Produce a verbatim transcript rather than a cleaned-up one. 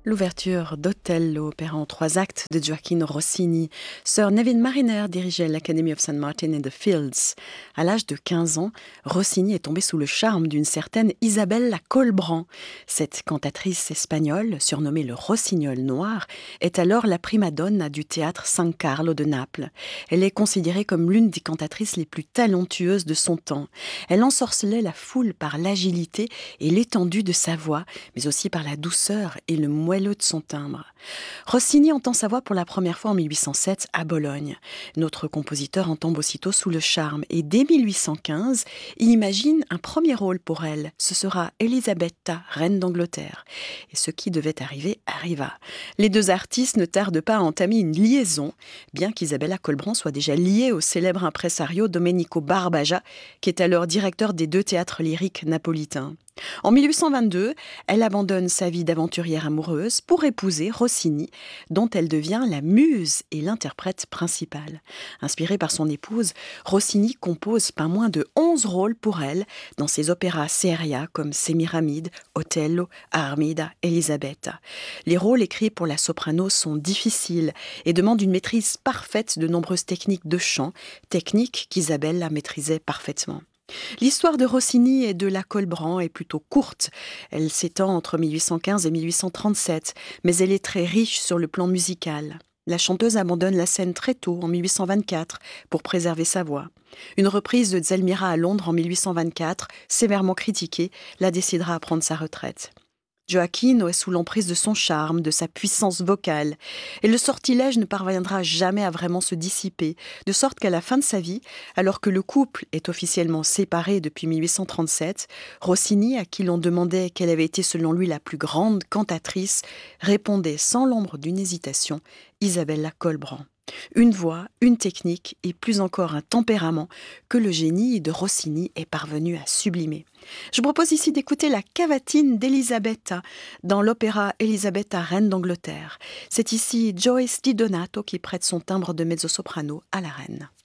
L'ouverture d'Othello, opéra en trois actes de Gioacchino Rossini. Sir Neville Marriner dirigeait l'Academy of Saint Martin in the Fields. À l'âge de quinze ans, Rossini est tombé sous le charme d'une certaine Isabella Colbran. Cette cantatrice espagnole, surnommée le Rossignol noir, est alors la prima donna du théâtre San Carlo de Naples. Elle est considérée comme l'une des cantatrices les plus talentueuses de son temps. Elle ensorcelait la foule par l'agilité et l'étendue de sa voix, mais aussi par la douceur et le moelleux de son timbre. Rossini entend sa voix pour la première fois en mille huit cent sept à Bologne. Notre compositeur en tombe aussitôt sous le charme et dès mille huit cent quinze, il imagine un premier rôle pour elle. Ce sera Elisabetta, reine d'Angleterre. Et ce qui devait arriver arriva. Les deux artistes ne tardent pas à entamer une liaison, bien qu'Isabella Colbran soit déjà liée au célèbre impresario Domenico Barbaja, qui est alors directeur des deux théâtres lyriques napolitains. En mille huit cent vingt-deux, elle abandonne sa vie d'aventurière amoureuse pour épouser Rossini, dont elle devient la muse et l'interprète principale. Inspiré par son épouse, Rossini compose pas moins de onze rôles pour elle dans ses opéras seria comme Sémiramide, Othello, Armida, Elisabetta. Les rôles écrits pour la soprano sont difficiles et demandent une maîtrise parfaite de nombreuses techniques de chant, techniques qu'Isabella maîtrisait parfaitement. L'histoire de Rossini et de la Colbran est plutôt courte. Elle s'étend entre mille huit cent quinze et mille huit cent trente-sept, mais elle est très riche sur le plan musical. La chanteuse abandonne la scène très tôt, en mille huit cent vingt-quatre, pour préserver sa voix. Une reprise de Zelmira à Londres en mille huit cent vingt-quatre, sévèrement critiquée, la décidera à prendre sa retraite. Gioacchino est sous l'emprise de son charme, de sa puissance vocale, et le sortilège ne parviendra jamais à vraiment se dissiper, de sorte qu'à la fin de sa vie, alors que le couple est officiellement séparé depuis mille huit cent trente-sept, Rossini, à qui l'on demandait quelle avait été selon lui la plus grande cantatrice, répondait sans l'ombre d'une hésitation, Isabella Colbran. Une voix, une technique et plus encore un tempérament que le génie de Rossini est parvenu à sublimer. Je propose ici d'écouter la cavatine d'Elisabetta dans l'opéra Elisabetta, reine d'Angleterre. C'est ici Joyce Di Donato qui prête son timbre de mezzo-soprano à la reine.